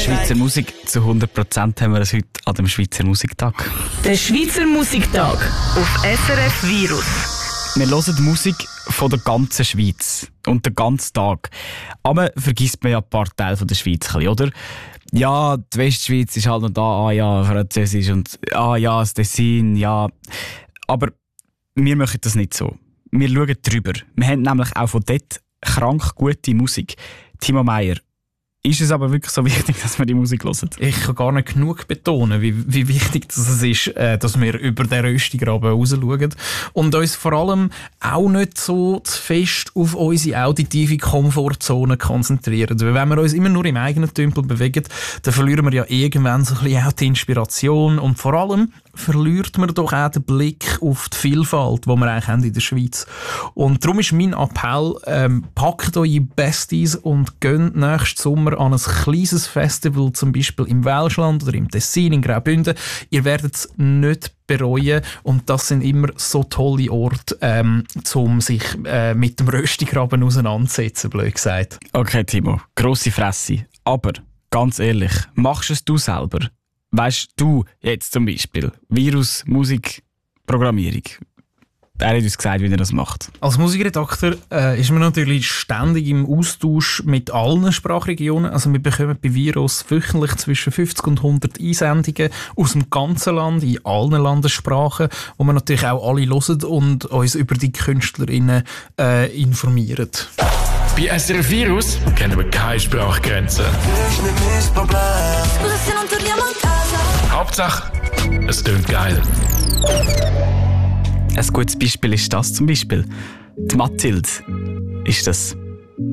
Schweizer Musik zu 100% haben wir es heute an dem Schweizer Musiktag. Der Schweizer Musiktag auf SRF Virus. Wir hören Musik von der ganzen Schweiz und den ganzen Tag. Aber vergisst man ja ein paar Teile von der Schweiz, oder? Ja, die Westschweiz ist halt noch da, Französisch und ja, das Tessin, ja. Aber wir machen das nicht so. Wir schauen drüber. Wir haben nämlich auch von dort krank gute Musik. Timo Meyer, ist es aber wirklich so wichtig, dass wir die Musik hören? Ich kann gar nicht genug betonen, wie wichtig es ist, dass wir über den Röstigraben raus schauen und uns vor allem auch nicht so zu fest auf unsere auditive Komfortzone konzentrieren. Weil wenn wir uns immer nur im eigenen Tümpel bewegen, dann verlieren wir ja irgendwann so ein bisschen auch die Inspiration und vor allem verliert man doch auch den Blick auf die Vielfalt, die wir eigentlich haben in der Schweiz. Und darum ist mein Appell, packt eure Besties und gönnt nächsten Sommer an ein kleines Festival, zum Beispiel im Welschland oder im Tessin, in Graubünden. Ihr werdet es nicht bereuen und das sind immer so tolle Orte, um sich mit dem Röstigraben auseinanderzusetzen, blöd gesagt. Okay, Timo, grosse Fresse. Aber, ganz ehrlich, machst es du selber? Weisst du jetzt zum Beispiel Virus, Musik, Programmierung? Er hat uns gesagt, wie er das macht. Als Musikredakteur ist man natürlich ständig im Austausch mit allen Sprachregionen. Also wir bekommen bei Virus wöchentlich zwischen 50 und 100 Einsendungen aus dem ganzen Land, in allen Landessprachen, wo wir natürlich auch alle hören und uns über die KünstlerInnen informieren. Bei SRF Virus kennen wir keine Sprachgrenzen. Hauptsache, es tönt geil. Ein gutes Beispiel ist das zum Beispiel. Die Mathilde ist das.